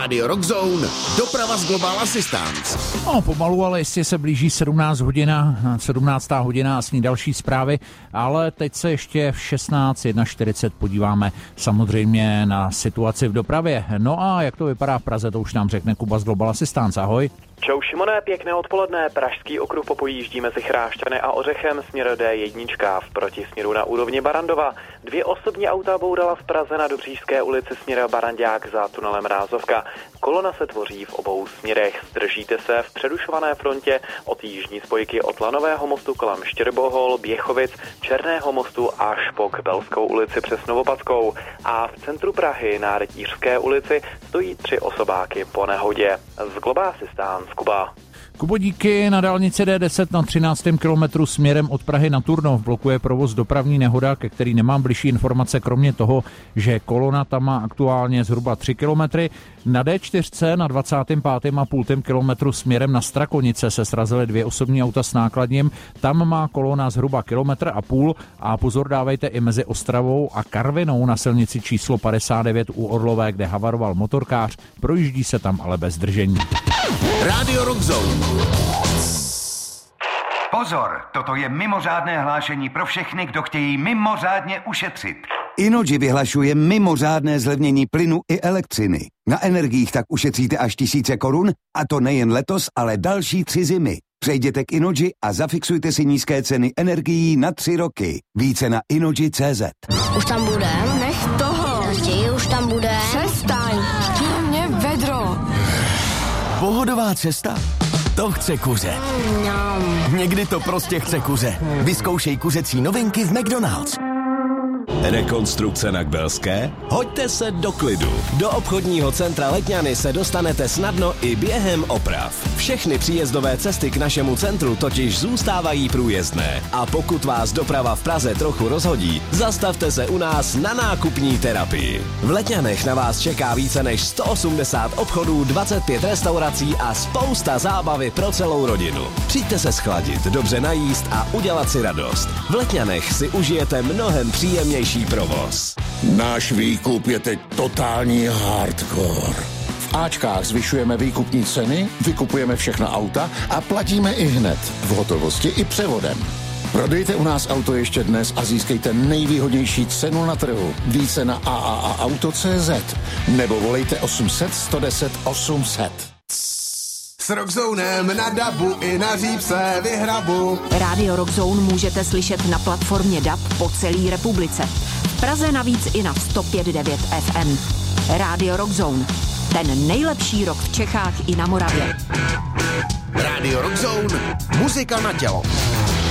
Rádio Rockzone, doprava z Global Assistance. No, pomalu, ale jestli se blíží 17 hodina a s ní další zprávy, ale teď se ještě v 16:41 podíváme samozřejmě na situaci v dopravě. No a jak to vypadá v Praze, to už nám řekne Kuba z Global Assistance. Ahoj. Čau Šimone, pěkné odpoledne. Pražský okruh popojíždí mezi Chrášťany a Ořechem směr D1 v protisměru na úrovni Barandova. 2 osobní auta bourala v Praze na Dobříšské ulici směr Barandák za tunelem Rázovka. Kolona se tvoří v obou směrech. Zdržíte se v přerušované frontě od jižní spojky od Lanového mostu kolem Štěrbohol, Běchovic, Černého mostu až po Kbelskou ulici přes Novopadskou. A v centru Prahy na Rytířské ulici stojí 3 osobáky po nehodě. Z Global Assistance Kuba. Kubo, díky. Na dálnici D10 na 13. kilometru směrem od Prahy na Turnov blokuje provoz dopravní nehoda, ke který nemám bližší informace, kromě toho, že kolona tam má aktuálně zhruba 3 kilometry. Na D4 na 25,5 kilometru směrem na Strakonice se srazily 2 osobní auta s nákladním. Tam má kolona zhruba 1,5 kilometru a pozor dávejte i mezi Ostravou a Karvinou na silnici číslo 59 u Orlové, kde havaroval motorkář. Projíždí se tam ale bez zdržení. Rádio Rockzone. Pozor, toto je mimořádné hlášení pro všechny, kdo chtějí mimořádně ušetřit. Innogy vyhlašuje mimořádné zlevnění plynu i elektřiny. Na energiích tak ušetříte až 1000 korun, a to nejen letos, ale další 3 zimy. Přejděte k Innogy a zafixujte si nízké ceny energií na 3 roky. Více na Innogy.cz. Už tam budem? Nech toho. Tati, už tam budem? Přestaň. Mě vedro. Pohodová cesta? To chce kuře. Někdy to prostě chce kuře. Vyzkoušej kuřecí novinky v McDonald's. Rekonstrukce na Kbelské? Hoďte se do klidu. Do obchodního centra Letňany se dostanete snadno i během oprav. Všechny příjezdové cesty k našemu centru totiž zůstávají průjezdné. A pokud vás doprava v Praze trochu rozhodí, zastavte se u nás na nákupní terapii. V Letňanech na vás čeká více než 180 obchodů, 25 restaurací a spousta zábavy pro celou rodinu. Přijďte se schladit, dobře najíst a udělat si radost. V Letňanech si užijete mnohem příjemnější provoz. Náš výkup je teď totální hardcore. V Ačkách zvyšujeme výkupní ceny, vykupujeme všechna auta a platíme i hned, v hotovosti i převodem. Prodejte u nás auto ještě dnes a získejte nejvýhodnější cenu na trhu. Více na AAAauto.cz nebo volejte 800 110 800. S Rockzonem na dabu i na řípse vyhrabu. Rádio Rockzone můžete slyšet na platformě DAB po celé republice. V Praze navíc i na 105.9 FM. Rádio Rockzone. Ten nejlepší rock v Čechách i na Moravě. Rádio Rockzone. Muzika na tělo.